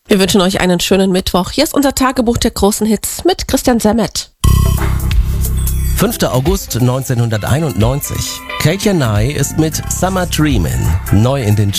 Wir wünschen euch einen schönen Mittwoch. Hier ist unser Tagebuch der großen Hits mit Christian Semmet. 5. August 1991. Katja Nye ist mit Summer Dreamin' neu in den